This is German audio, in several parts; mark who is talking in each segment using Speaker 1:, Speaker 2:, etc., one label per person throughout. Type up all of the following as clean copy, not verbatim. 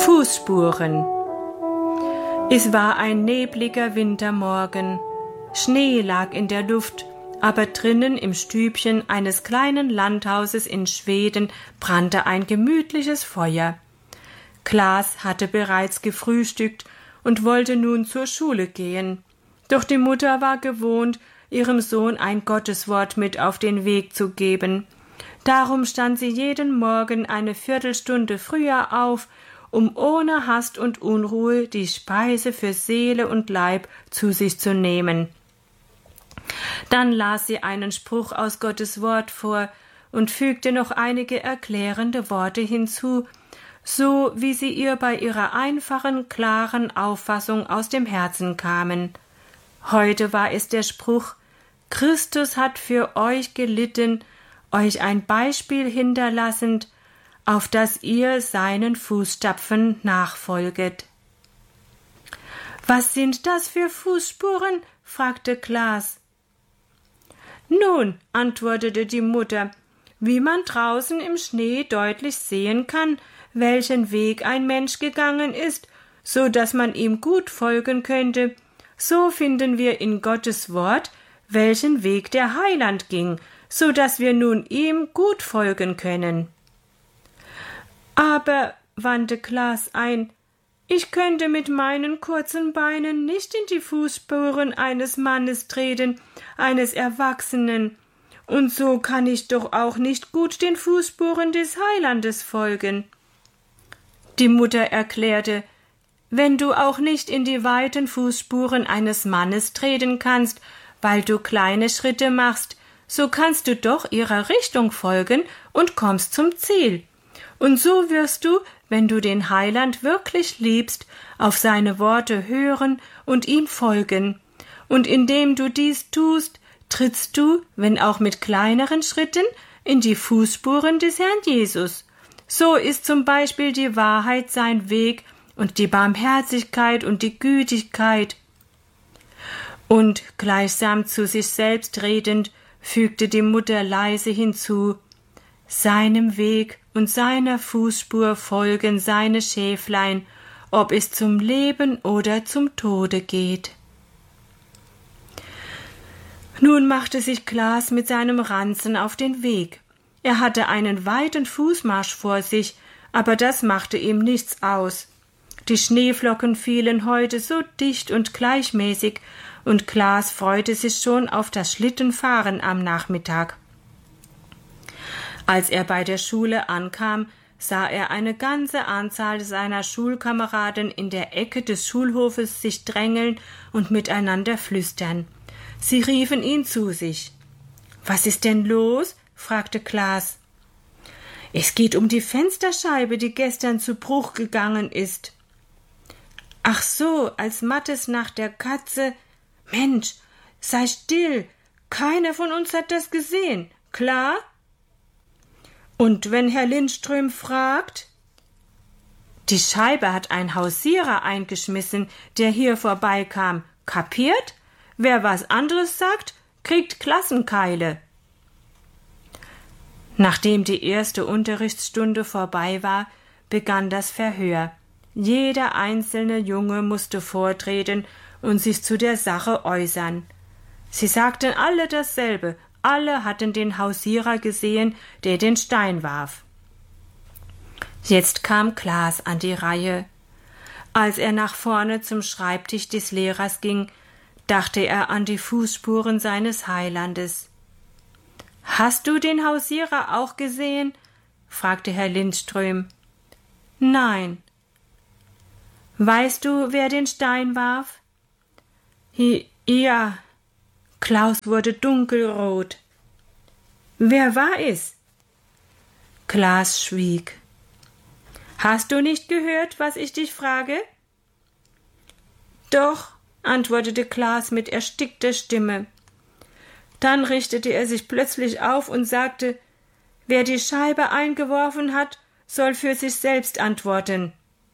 Speaker 1: Fußspuren. Es war ein nebliger Wintermorgen. Schnee lag in der Luft, aber drinnen im Stübchen eines kleinen Landhauses in Schweden brannte ein gemütliches Feuer. Klaas hatte bereits gefrühstückt und wollte nun zur Schule gehen. Doch die Mutter war gewohnt, ihrem Sohn ein Gotteswort mit auf den Weg zu geben. Darum stand sie jeden Morgen eine Viertelstunde früher auf, um ohne Hast und Unruhe die Speise für Seele und Leib zu sich zu nehmen. Dann las sie einen Spruch aus Gottes Wort vor und fügte noch einige erklärende Worte hinzu, so wie sie ihr bei ihrer einfachen, klaren Auffassung aus dem Herzen kamen. Heute war es der Spruch: Christus hat für euch gelitten, euch ein Beispiel hinterlassend, auf das ihr seinen Fußstapfen nachfolget. »Was sind das für Fußspuren?« fragte Klaas. »Nun«, antwortete die Mutter, »wie man draußen im Schnee deutlich sehen kann, welchen Weg ein Mensch gegangen ist, so dass man ihm gut folgen könnte, so finden wir in Gottes Wort, welchen Weg der Heiland ging, so dass wir nun ihm gut folgen können.« »Aber«, wandte Klaas ein, »ich könnte mit meinen kurzen Beinen nicht in die Fußspuren eines Mannes treten, eines Erwachsenen, und so kann ich doch auch nicht gut den Fußspuren des Heilandes folgen.« Die Mutter erklärte, »Wenn du auch nicht in die weiten Fußspuren eines Mannes treten kannst, weil du kleine Schritte machst, so kannst du doch ihrer Richtung folgen und kommst zum Ziel. Und so wirst du, wenn du den Heiland wirklich liebst, auf seine Worte hören und ihm folgen. Und indem du dies tust, trittst du, wenn auch mit kleineren Schritten, in die Fußspuren des Herrn Jesus. So ist zum Beispiel die Wahrheit sein Weg und die Barmherzigkeit und die Gütigkeit.« Und gleichsam zu sich selbst redend, fügte die Mutter leise hinzu, »Seinem Weg und seiner Fußspur folgen seine Schäflein, ob es zum Leben oder zum Tode geht.« Nun machte sich Klaas mit seinem Ranzen auf den Weg. Er hatte einen weiten Fußmarsch vor sich, aber das machte ihm nichts aus. Die Schneeflocken fielen heute so dicht und gleichmäßig, und Klaas freute sich schon auf das Schlittenfahren am Nachmittag. Als er bei der Schule ankam, sah er eine ganze Anzahl seiner Schulkameraden in der Ecke des Schulhofes sich drängeln und miteinander flüstern. Sie riefen ihn zu sich. »Was ist denn los?« fragte Klaas. »Es geht um die Fensterscheibe, die gestern zu Bruch gegangen ist.« »Ach so, als Mattes nach der Katze. Mensch, sei still, keiner von uns hat das gesehen, klar?« »Und wenn Herr Lindström fragt?« »Die Scheibe hat ein Hausierer eingeschmissen, der hier vorbeikam. Kapiert? Wer was anderes sagt, kriegt Klassenkeile.« Nachdem die erste Unterrichtsstunde vorbei war, begann das Verhör. Jeder einzelne Junge musste vortreten und sich zu der Sache äußern. Sie sagten alle dasselbe, alle hatten den Hausierer gesehen, der den Stein warf. Jetzt kam Klaas an die Reihe. Als er nach vorne zum Schreibtisch des Lehrers ging, dachte er an die Fußspuren seines Heilandes. »Hast du den Hausierer auch gesehen?« fragte Herr Lindström. »Nein.« »Weißt du, wer den Stein warf?« »Ja.« Klaus wurde dunkelrot. »Wer war es?« Klaas schwieg. »Hast du nicht gehört, was ich dich frage?« »Doch«, antwortete Klaas mit erstickter Stimme. Dann richtete er sich plötzlich auf und sagte, »Wer die Scheibe eingeworfen hat, soll für sich selbst antworten.«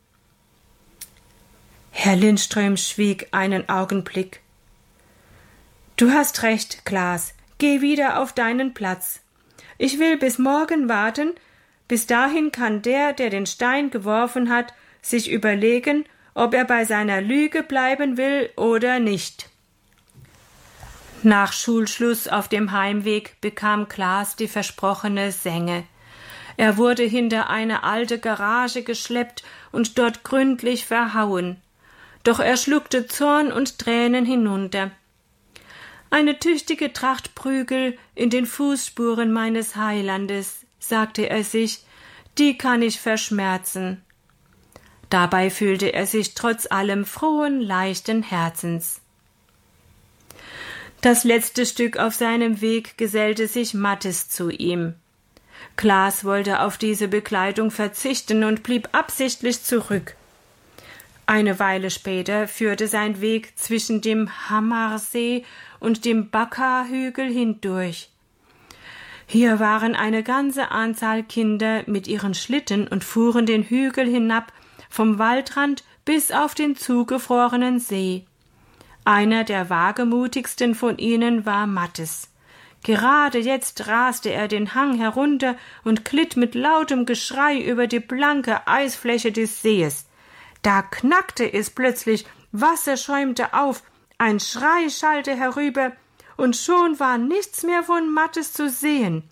Speaker 1: Herr Lindström schwieg einen Augenblick. »Du hast recht, Klaas, geh wieder auf deinen Platz. Ich will bis morgen warten, bis dahin kann der den Stein geworfen hat, sich überlegen, ob er bei seiner Lüge bleiben will oder nicht. Nach Schulschluss auf dem Heimweg bekam Klaas die versprochene Senge. Er wurde hinter eine alte Garage geschleppt und dort gründlich verhauen. Doch er schluckte Zorn und Tränen hinunter. Eine tüchtige Tracht Prügel in den Fußspuren meines Heilandes, sagte er sich, die kann ich verschmerzen. Dabei fühlte er sich trotz allem frohen, leichten Herzens. Das letzte Stück auf seinem Weg gesellte sich Mathis zu ihm. Klaas wollte auf diese Begleitung verzichten und blieb absichtlich zurück. Eine Weile später führte sein Weg zwischen dem Hammarsee und dem Bakka-Hügel hindurch. Hier waren eine ganze Anzahl Kinder mit ihren Schlitten und fuhren den Hügel hinab, vom Waldrand bis auf den zugefrorenen See. Einer der wagemutigsten von ihnen war Mathis. Gerade jetzt raste er den Hang herunter und glitt mit lautem Geschrei über die blanke Eisfläche des Sees. Da knackte es plötzlich, Wasser schäumte auf, ein Schrei schallte herüber, und schon war nichts mehr von Mathis zu sehen.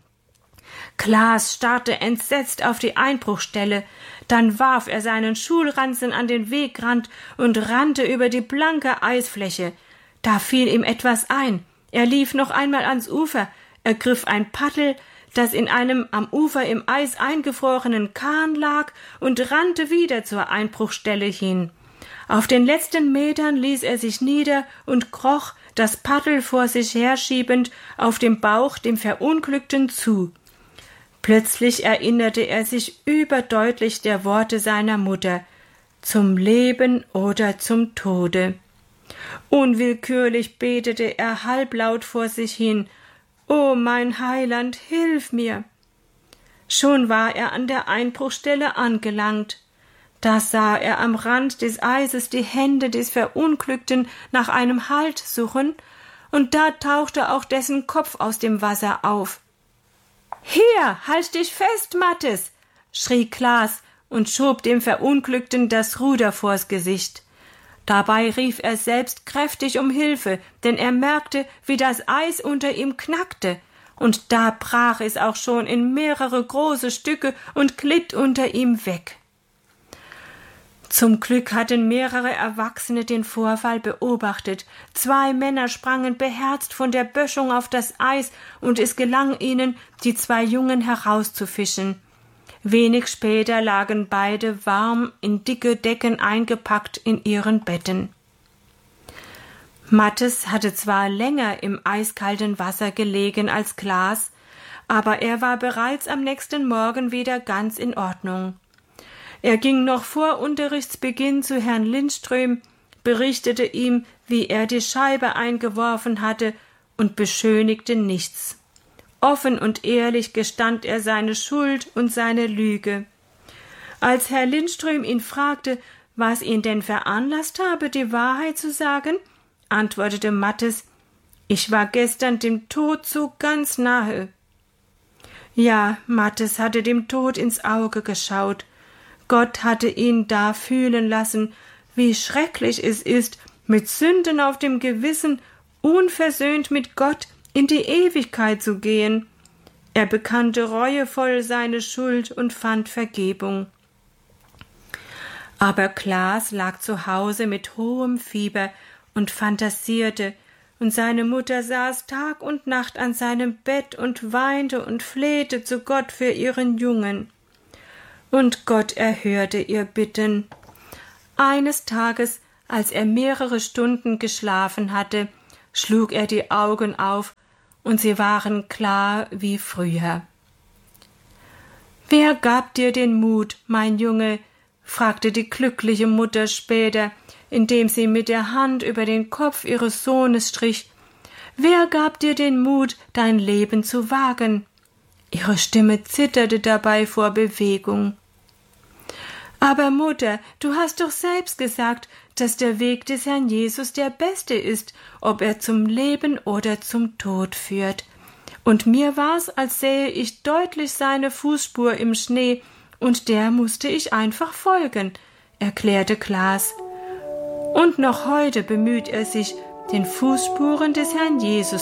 Speaker 1: Klaas starrte entsetzt auf die Einbruchstelle, dann warf er seinen Schulranzen an den Wegrand und rannte über die blanke Eisfläche. Da fiel ihm etwas ein. Er lief noch einmal ans Ufer, ergriff ein Paddel, das in einem am Ufer im Eis eingefrorenen Kahn lag, und rannte wieder zur Einbruchstelle hin. Auf den letzten Metern ließ er sich nieder und kroch, das Paddel vor sich herschiebend, auf dem Bauch dem Verunglückten zu. Plötzlich erinnerte er sich überdeutlich der Worte seiner Mutter: Zum Leben oder zum Tode. Unwillkürlich betete er halblaut vor sich hin: »O mein Heiland, hilf mir!« Schon war er an der Einbruchstelle angelangt. Da sah er am Rand des Eises die Hände des Verunglückten nach einem Halt suchen, und da tauchte auch dessen Kopf aus dem Wasser auf. »Hier, halt dich fest, Mathis!« schrie Klaas und schob dem Verunglückten das Ruder vors Gesicht. Dabei rief er selbst kräftig um Hilfe, denn er merkte, wie das Eis unter ihm knackte, und da brach es auch schon in mehrere große Stücke und glitt unter ihm weg. Zum Glück hatten mehrere Erwachsene den Vorfall beobachtet. 2 Männer sprangen beherzt von der Böschung auf das Eis, und es gelang ihnen, die 2 Jungen herauszufischen. Wenig später lagen beide warm in dicke Decken eingepackt in ihren Betten. Mathis hatte zwar länger im eiskalten Wasser gelegen als Klaas, aber er war bereits am nächsten Morgen wieder ganz in Ordnung. Er ging noch vor Unterrichtsbeginn zu Herrn Lindström, berichtete ihm, wie er die Scheibe eingeworfen hatte, und beschönigte nichts. Offen und ehrlich gestand er seine Schuld und seine Lüge. Als Herr Lindström ihn fragte, was ihn denn veranlasst habe, die Wahrheit zu sagen, antwortete Mathis: »Ich war gestern dem Tod so ganz nahe.« Ja, Mathis hatte dem Tod ins Auge geschaut. Gott hatte ihn da fühlen lassen, wie schrecklich es ist, mit Sünden auf dem Gewissen, unversöhnt mit Gott, in die Ewigkeit zu gehen. Er bekannte reuevoll seine Schuld und fand Vergebung. Aber Klaas lag zu Hause mit hohem Fieber und fantasierte, und seine Mutter saß Tag und Nacht an seinem Bett und weinte und flehte zu Gott für ihren Jungen. Und Gott erhörte ihr Bitten. Eines Tages, als er mehrere Stunden geschlafen hatte, schlug er die Augen auf, und sie waren klar wie früher. »Wer gab dir den Mut, mein Junge?« fragte die glückliche Mutter später, indem sie mit der Hand über den Kopf ihres Sohnes strich. »Wer gab dir den Mut, dein Leben zu wagen?« Ihre Stimme zitterte dabei vor Bewegung. »Aber Mutter, du hast doch selbst gesagt, dass der Weg des Herrn Jesus der beste ist, ob er zum Leben oder zum Tod führt. Und mir war's, als sähe ich deutlich seine Fußspur im Schnee, und der musste ich einfach folgen. erklärte Klaas. Und noch heute bemüht er sich, den Fußspuren des Herrn Jesus